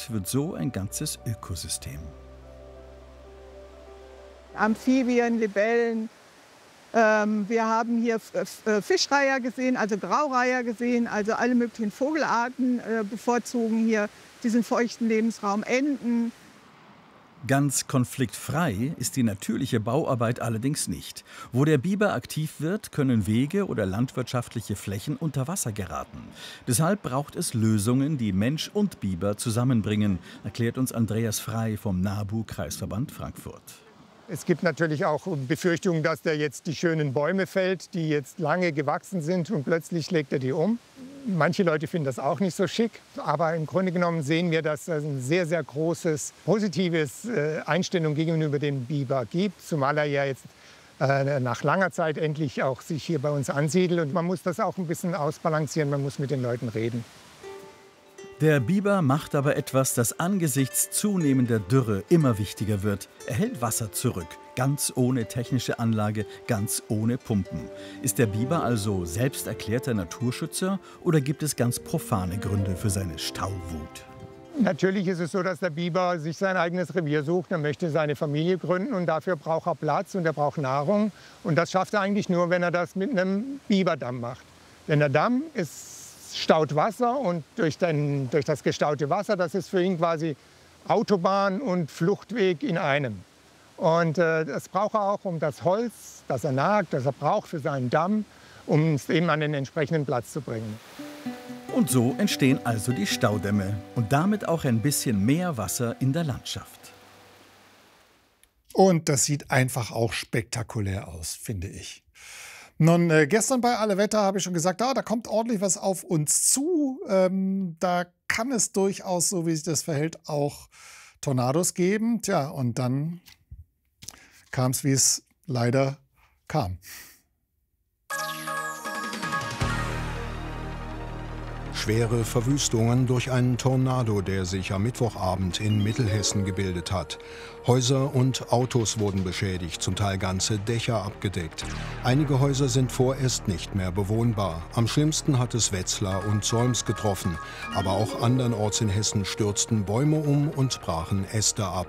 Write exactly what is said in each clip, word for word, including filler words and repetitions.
Entwässert wird so ein ganzes Ökosystem. Amphibien, Libellen. Ähm, wir haben hier äh, Fischreiher gesehen, also Graureiher gesehen, also alle möglichen Vogelarten äh, bevorzugen hier diesen feuchten Lebensraum. Enten. Ganz konfliktfrei ist die natürliche Bauarbeit allerdings nicht. Wo der Biber aktiv wird, können Wege oder landwirtschaftliche Flächen unter Wasser geraten. Deshalb braucht es Lösungen, die Mensch und Biber zusammenbringen, erklärt uns Andreas Frei vom NABU-Kreisverband Frankfurt. Es gibt natürlich auch Befürchtungen, dass der jetzt die schönen Bäume fällt, die jetzt lange gewachsen sind, und plötzlich legt er die um. Manche Leute finden das auch nicht so schick, aber im Grunde genommen sehen wir, dass es ein sehr, sehr großes, positives äh, Einstellung gegenüber dem Biber gibt, zumal er ja jetzt äh, nach langer Zeit endlich auch sich hier bei uns ansiedelt. Und man muss das auch ein bisschen ausbalancieren, man muss mit den Leuten reden. Der Biber macht aber etwas, das angesichts zunehmender Dürre immer wichtiger wird. Er hält Wasser zurück, ganz ohne technische Anlage, ganz ohne Pumpen. Ist der Biber also selbst erklärter Naturschützer oder gibt es ganz profane Gründe für seine Stauwut? Natürlich ist es so, dass der Biber sich sein eigenes Revier sucht. Er möchte seine Familie gründen und dafür braucht er Platz und er braucht Nahrung. Und das schafft er eigentlich nur, wenn er das mit einem Biberdamm macht. Denn der Damm ist staut Wasser und durch, den, durch das gestaute Wasser, das ist für ihn quasi Autobahn und Fluchtweg in einem. Und äh, das braucht er auch, um das Holz, das er nagt, das er braucht für seinen Damm, um es eben an den entsprechenden Platz zu bringen. Und so entstehen also die Staudämme und damit auch ein bisschen mehr Wasser in der Landschaft. Und das sieht einfach auch spektakulär aus, finde ich. Nun, äh, gestern bei Alle Wetter habe ich schon gesagt, ah, da kommt ordentlich was auf uns zu. Ähm, da kann es durchaus, so wie sich das verhält, auch Tornados geben. Tja, und dann kam es, wie es leider kam. Schwere Verwüstungen durch einen Tornado, der sich am Mittwochabend in Mittelhessen gebildet hat. Häuser und Autos wurden beschädigt, zum Teil ganze Dächer abgedeckt. Einige Häuser sind vorerst nicht mehr bewohnbar. Am schlimmsten hat es Wetzlar und Solms getroffen. Aber auch andernorts in Hessen stürzten Bäume um und brachen Äste ab.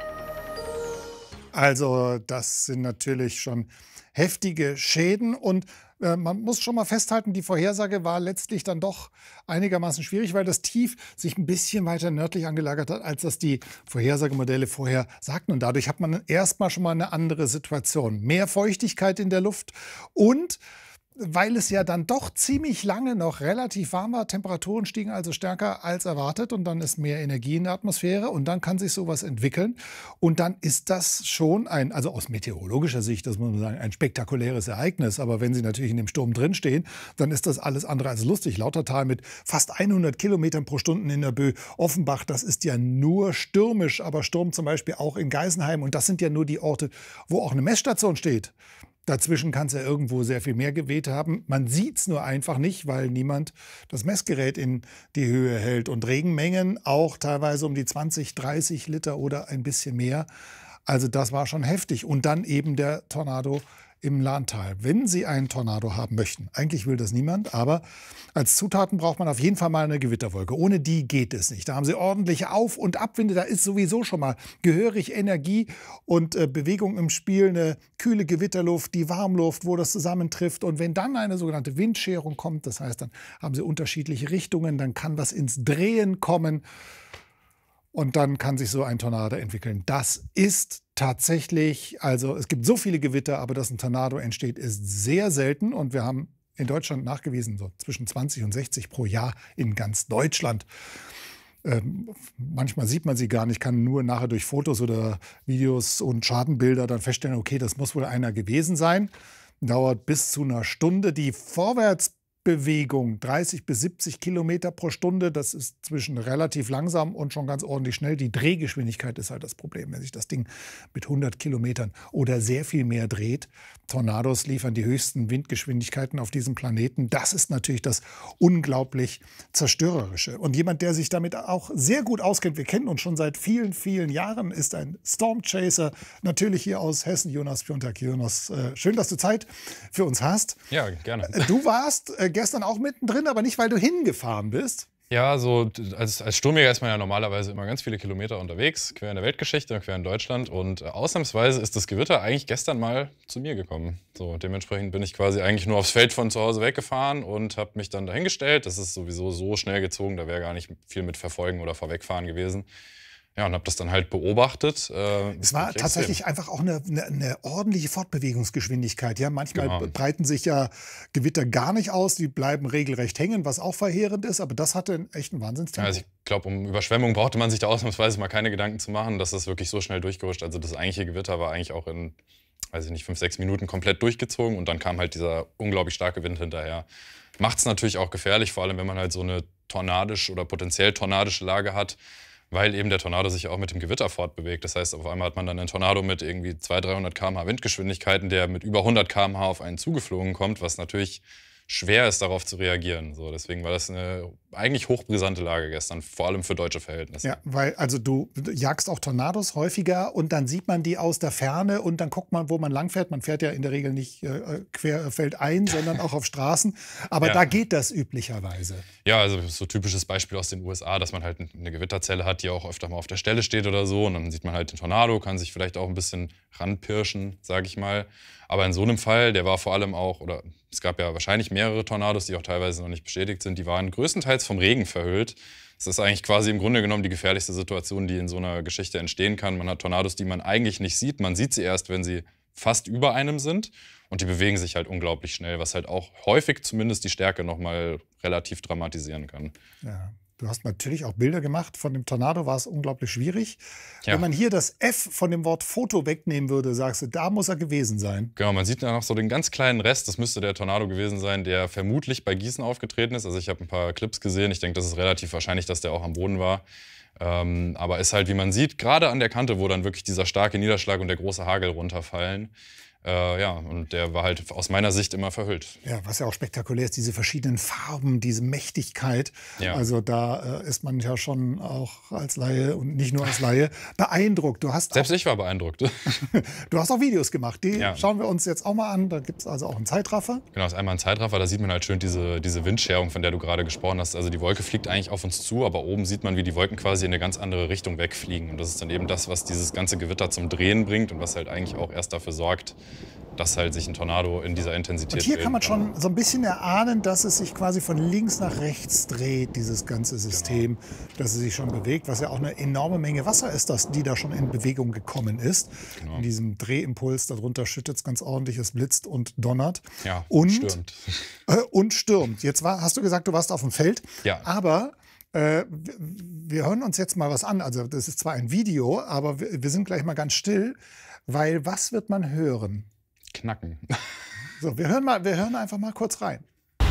Also das sind natürlich schon heftige Schäden und äh, man muss schon mal festhalten, die Vorhersage war letztlich dann doch einigermaßen schwierig, weil das Tief sich ein bisschen weiter nördlich angelagert hat, als das die Vorhersagemodelle vorher sagten. Und dadurch hat man erstmal schon mal eine andere Situation. Mehr Feuchtigkeit in der Luft und weil es ja dann doch ziemlich lange noch relativ warm war, Temperaturen stiegen also stärker als erwartet und dann ist mehr Energie in der Atmosphäre und dann kann sich sowas entwickeln und dann ist das schon ein, also aus meteorologischer Sicht, das muss man sagen, ein spektakuläres Ereignis, aber wenn Sie natürlich in dem Sturm drinstehen, dann ist das alles andere als lustig. Lautertal mit fast hundert Kilometern pro Stunde in der Bö, Offenbach, das ist ja nur stürmisch, aber Sturm zum Beispiel auch in Geisenheim und das sind ja nur die Orte, wo auch eine Messstation steht. Dazwischen kann es ja irgendwo sehr viel mehr geweht haben. Man sieht es nur einfach nicht, weil niemand das Messgerät in die Höhe hält. Und Regenmengen auch teilweise um die zwanzig, dreißig Liter oder ein bisschen mehr. Also das war schon heftig. Und dann eben der Tornado im Lahntal. Wenn Sie einen Tornado haben möchten, eigentlich will das niemand, aber als Zutaten braucht man auf jeden Fall mal eine Gewitterwolke. Ohne die geht es nicht. Da haben Sie ordentliche Auf- und Abwinde, da ist sowieso schon mal gehörig Energie und äh, Bewegung im Spiel, eine kühle Gewitterluft, die Warmluft, wo das zusammentrifft. Und wenn dann eine sogenannte Windscherung kommt, das heißt, dann haben Sie unterschiedliche Richtungen, dann kann was ins Drehen kommen. Und dann kann sich so ein Tornado entwickeln. Das ist tatsächlich, also es gibt so viele Gewitter, aber dass ein Tornado entsteht, ist sehr selten. Und wir haben in Deutschland nachgewiesen, so zwischen zwanzig und sechzig pro Jahr in ganz Deutschland. Ähm, manchmal sieht man sie gar nicht, kann nur nachher durch Fotos oder Videos und Schadenbilder dann feststellen, okay, das muss wohl einer gewesen sein. Dauert bis zu einer Stunde. Die Vorwärts Bewegung, dreißig bis siebzig Kilometer pro Stunde, das ist zwischen relativ langsam und schon ganz ordentlich schnell. Die Drehgeschwindigkeit ist halt das Problem, wenn sich das Ding mit hundert Kilometern oder sehr viel mehr dreht. Tornados liefern die höchsten Windgeschwindigkeiten auf diesem Planeten. Das ist natürlich das unglaublich Zerstörerische. Und jemand, der sich damit auch sehr gut auskennt, wir kennen uns schon seit vielen, vielen Jahren, ist ein Stormchaser, natürlich hier aus Hessen, Jonas Piontek. Jonas, äh, schön, dass du Zeit für uns hast. Ja, gerne. Du warst äh, gestern auch mittendrin, aber nicht, weil du hingefahren bist. Ja, so als, als Sturmjäger ist man ja normalerweise immer ganz viele Kilometer unterwegs, quer in der Weltgeschichte, quer in Deutschland. Und äh, ausnahmsweise ist das Gewitter eigentlich gestern mal zu mir gekommen. So, dementsprechend bin ich quasi eigentlich nur aufs Feld von zu Hause weggefahren und habe mich dann dahingestellt. Das ist sowieso so schnell gezogen, da wäre gar nicht viel mit Verfolgen oder Vorwegfahren gewesen. Ja, und habe das dann halt beobachtet. Äh, es war tatsächlich extrem. einfach auch eine, eine, eine ordentliche Fortbewegungsgeschwindigkeit. Ja, manchmal genau. breiten sich ja Gewitter gar nicht aus, die bleiben regelrecht hängen, was auch verheerend ist. Aber das hatte einen echten Wahnsinnstempo. Also ich glaube, um Überschwemmung brauchte man sich da ausnahmsweise mal keine Gedanken zu machen, dass das wirklich so schnell durchgerutscht. Also das eigentliche Gewitter war eigentlich auch in, weiß ich nicht, fünf, sechs Minuten komplett durchgezogen. Und dann kam halt dieser unglaublich starke Wind hinterher. Macht es natürlich auch gefährlich, vor allem wenn man halt so eine tornadisch oder potenziell tornadische Lage hat, weil eben der Tornado sich auch mit dem Gewitter fortbewegt. Das heißt, auf einmal hat man dann einen Tornado mit irgendwie zweihundert, dreihundert Kilometer pro Stunde Windgeschwindigkeiten, der mit über hundert Kilometer pro Stunde auf einen zugeflogen kommt, was natürlich schwer ist, darauf zu reagieren. So, deswegen war das eine eigentlich hochbrisante Lage gestern, vor allem für deutsche Verhältnisse. Ja, weil also du jagst auch Tornados häufiger und dann sieht man die aus der Ferne und dann guckt man, wo man langfährt. Man fährt ja in der Regel nicht äh, querfeldein, sondern auch auf Straßen. Aber ja. da geht das üblicherweise. Ja, also so typisches Beispiel aus den U S A, dass man halt eine Gewitterzelle hat, die auch öfter mal auf der Stelle steht oder so. Und dann sieht man halt den Tornado, kann sich vielleicht auch ein bisschen ranpirschen, sage ich mal. Aber in so einem Fall, der war vor allem auch, oder es gab ja wahrscheinlich mehrere Tornados, die auch teilweise noch nicht bestätigt sind, die waren größtenteils vom Regen verhüllt. Das ist eigentlich quasi im Grunde genommen die gefährlichste Situation, die in so einer Geschichte entstehen kann. Man hat Tornados, die man eigentlich nicht sieht. Man sieht sie erst, wenn sie fast über einem sind. Und die bewegen sich halt unglaublich schnell, was halt auch häufig zumindest die Stärke noch mal relativ dramatisieren kann. Ja. Du hast natürlich auch Bilder gemacht. Von dem Tornado war es unglaublich schwierig. Ja. Wenn man hier das F von dem Wort Foto wegnehmen würde, sagst du, da muss er gewesen sein. Genau, man sieht da noch so den ganz kleinen Rest. Das müsste der Tornado gewesen sein, der vermutlich bei Gießen aufgetreten ist. Also ich habe ein paar Clips gesehen. Ich denke, das ist relativ wahrscheinlich, dass der auch am Boden war. Ähm, aber ist halt, wie man sieht, gerade an der Kante, wo dann wirklich dieser starke Niederschlag und der große Hagel runterfallen. Äh, ja, und der war halt aus meiner Sicht immer verhüllt. Ja, was ja auch spektakulär ist, diese verschiedenen Farben, diese Mächtigkeit. Ja. Also da äh, ist man ja schon auch als Laie und nicht nur als Laie beeindruckt. Du hast Selbst auch, ich war beeindruckt. Du hast auch Videos gemacht, die ja. schauen wir uns jetzt auch mal an. Da gibt es also auch einen Zeitraffer. Genau, das ist einmal ein Zeitraffer, da sieht man halt schön diese, diese Windscherung, von der du gerade gesprochen hast. Also die Wolke fliegt eigentlich auf uns zu, aber oben sieht man, wie die Wolken quasi in eine ganz andere Richtung wegfliegen. Und das ist dann eben das, was dieses ganze Gewitter zum Drehen bringt und was halt eigentlich auch erst dafür sorgt, dass halt sich ein Tornado in dieser Intensität Und hier kann man schon so ein bisschen erahnen, dass es sich quasi von links nach rechts dreht, dieses ganze System, genau. dass es sich schon bewegt, was ja auch eine enorme Menge Wasser ist, das, die da schon in Bewegung gekommen ist. Genau. In diesem Drehimpuls, darunter schüttet es ganz ordentlich, es blitzt und donnert. Ja, und stürmt. Äh, und stürmt. Jetzt war, hast du gesagt, du warst auf dem Feld, ja. aber äh, wir hören uns jetzt mal was an. Also das ist zwar ein Video, aber wir, wir sind gleich mal ganz still, weil was wird man hören? Knacken. So, wir hören, mal, wir hören einfach mal kurz rein.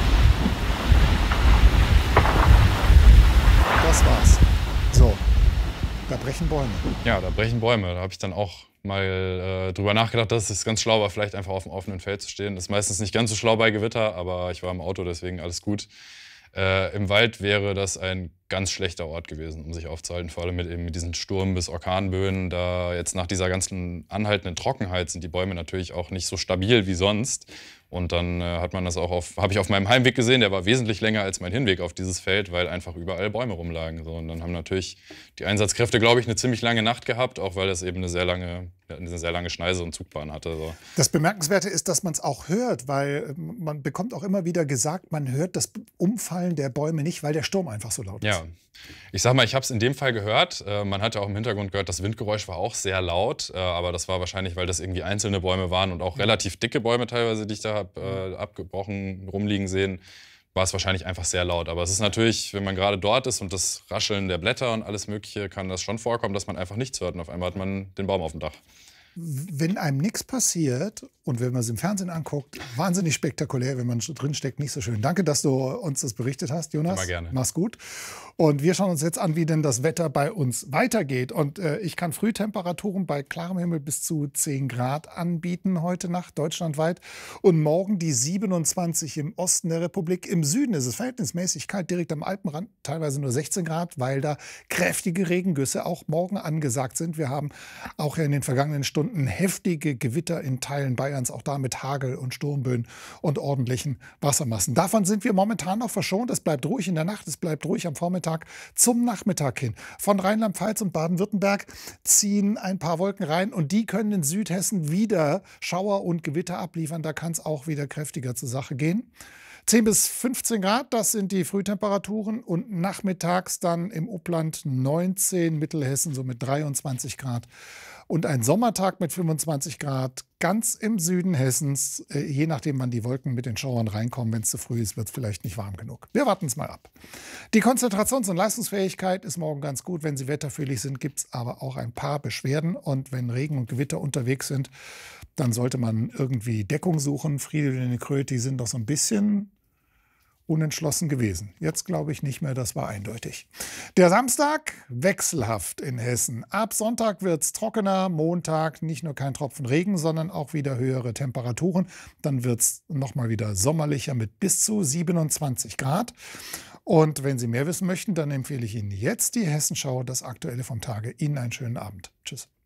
Das war's. So, da brechen Bäume. Ja, da brechen Bäume. Da habe ich dann auch mal äh, drüber nachgedacht, dass es ganz schlau war, vielleicht einfach auf dem offenen Feld zu stehen. Das ist meistens nicht ganz so schlau bei Gewitter, aber ich war im Auto, deswegen alles gut. Äh, Im Wald wäre das ein ganz schlechter Ort gewesen, um sich aufzuhalten, vor allem mit, eben mit diesen Sturm- bis Orkanböen. Da jetzt nach dieser ganzen anhaltenden Trockenheit sind die Bäume natürlich auch nicht so stabil wie sonst. Und dann äh, hat man das auch auf, habe ich auf meinem Heimweg gesehen, der war wesentlich länger als mein Hinweg auf dieses Feld, weil einfach überall Bäume rumlagen. So. Und dann haben natürlich die Einsatzkräfte, glaube ich, eine ziemlich lange Nacht gehabt, auch weil es eben eine sehr lange, eine sehr lange Schneise und Zugbahn hatte. So. Das Bemerkenswerte ist, dass man es auch hört, weil man bekommt auch immer wieder gesagt, man hört das Umfallen der Bäume nicht, weil der Sturm einfach so laut ist. Ja. Ich sag mal, ich habe es in dem Fall gehört. Äh, man hatte auch im Hintergrund gehört, das Windgeräusch war auch sehr laut. Äh, aber das war wahrscheinlich, weil das irgendwie einzelne Bäume waren und auch relativ dicke Bäume teilweise, die ich da habe äh, abgebrochen rumliegen sehen, war es wahrscheinlich einfach sehr laut. Aber es ist natürlich, wenn man gerade dort ist und das Rascheln der Blätter und alles Mögliche, kann das schon vorkommen, dass man einfach nichts hört und auf einmal hat man den Baum auf dem Dach. Wenn einem nichts passiert und wenn man es im Fernsehen anguckt, wahnsinnig spektakulär, wenn man drin steckt, nicht so schön. Danke, dass du uns das berichtet hast, Jonas. Immer gerne. Mach's gut. Und wir schauen uns jetzt an, wie denn das Wetter bei uns weitergeht. Und äh, ich kann Frühtemperaturen bei klarem Himmel bis zu zehn Grad anbieten heute Nacht deutschlandweit. Und morgen die siebenundzwanzig im Osten der Republik. Im Süden ist es verhältnismäßig kalt, direkt am Alpenrand, teilweise nur sechzehn Grad, weil da kräftige Regengüsse auch morgen angesagt sind. Wir haben auch in den vergangenen Stunden Stunden heftige Gewitter in Teilen Bayerns, auch da mit Hagel und Sturmböen und ordentlichen Wassermassen. Davon sind wir momentan noch verschont. Es bleibt ruhig in der Nacht, es bleibt ruhig am Vormittag zum Nachmittag hin. Von Rheinland-Pfalz und Baden-Württemberg ziehen ein paar Wolken rein und die können in Südhessen wieder Schauer und Gewitter abliefern. Da kann es auch wieder kräftiger zur Sache gehen. zehn bis fünfzehn Grad, das sind die Frühtemperaturen und nachmittags dann im Upland neunzehn, Mittelhessen so mit dreiundzwanzig Grad. Und ein Sommertag mit fünfundzwanzig Grad ganz im Süden Hessens, äh, je nachdem wann die Wolken mit den Schauern reinkommen. Wenn es zu früh ist, wird es vielleicht nicht warm genug. Wir warten es mal ab. Die Konzentrations- und Leistungsfähigkeit ist morgen ganz gut. Wenn Sie wetterfühlig sind, gibt es aber auch ein paar Beschwerden. Und wenn Regen und Gewitter unterwegs sind, dann sollte man irgendwie Deckung suchen. Friedel und Kröth, die sind doch so ein bisschen unentschlossen gewesen. Jetzt glaube ich nicht mehr, das war eindeutig. Der Samstag wechselhaft in Hessen. Ab Sonntag wird es trockener, Montag nicht nur kein Tropfen Regen, sondern auch wieder höhere Temperaturen. Dann wird es nochmal wieder sommerlicher mit bis zu siebenundzwanzig Grad. Und wenn Sie mehr wissen möchten, dann empfehle ich Ihnen jetzt die Hessenschau, das Aktuelle vom Tage. Ihnen einen schönen Abend. Tschüss.